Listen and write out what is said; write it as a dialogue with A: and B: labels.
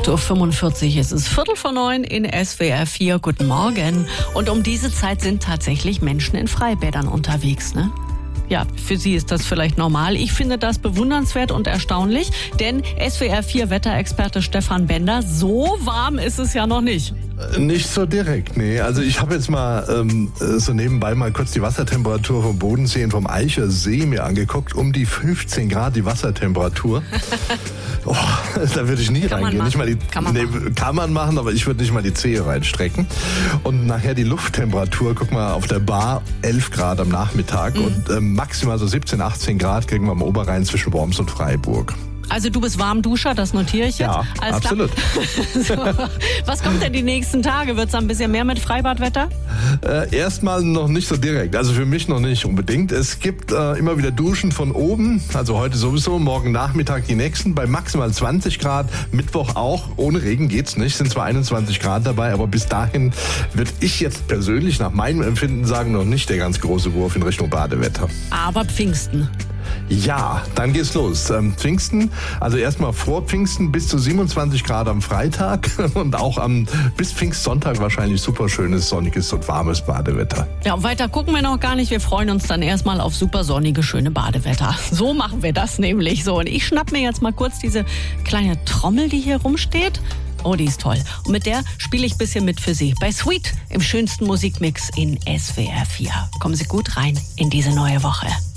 A: 8.45 Uhr, es ist 8:45 in SWR 4. Guten Morgen. Und um diese Zeit sind tatsächlich Menschen in Freibädern unterwegs, ne? Ja, für Sie ist das vielleicht normal. Ich finde das bewundernswert und erstaunlich, denn SWR 4 Wetterexperte Stefan Bender, so warm ist es ja noch nicht.
B: Nicht so direkt, nee. Also ich habe jetzt mal so nebenbei mal kurz die Wassertemperatur vom Bodensee und vom Eicher See mir angeguckt. Um die 15 Grad die Wassertemperatur. Oh, da würde ich nie reingehen. Kann man machen, aber ich würde nicht mal die Zehe reinstrecken. Und nachher die Lufttemperatur, guck mal, auf der Bar 11 Grad am Nachmittag und maximal so 17, 18 Grad kriegen wir am Oberrhein zwischen Worms und Freiburg.
A: Also du bist Warmduscher, das notiere ich jetzt.
B: Ja,
A: alles
B: absolut.
A: So, was kommt denn die nächsten Tage? Wird es ein bisschen mehr mit Freibadwetter?
B: Erstmal noch nicht so direkt, also für mich noch nicht unbedingt. Es gibt immer wieder Duschen von oben, also heute sowieso, morgen Nachmittag die nächsten, bei maximal 20 Grad, Mittwoch auch, ohne Regen geht's nicht, sind zwar 21 Grad dabei, aber bis dahin würde ich jetzt persönlich nach meinem Empfinden sagen, noch nicht der ganz große Wurf in Richtung Badewetter.
A: Aber Pfingsten.
B: Ja, dann geht's los. Pfingsten, also erstmal vor Pfingsten bis zu 27 Grad am Freitag und auch bis Pfingstsonntag wahrscheinlich super schönes, sonniges und warmes Badewetter.
A: Ja, und weiter gucken wir noch gar nicht. Wir freuen uns dann erstmal auf super sonnige, schöne Badewetter. So machen wir das nämlich so. Und ich schnapp mir jetzt mal kurz diese kleine Trommel, die hier rumsteht. Oh, die ist toll. Und mit der spiele ich ein bisschen mit für Sie. Bei Sweet im schönsten Musikmix in SWR 4. Kommen Sie gut rein in diese neue Woche.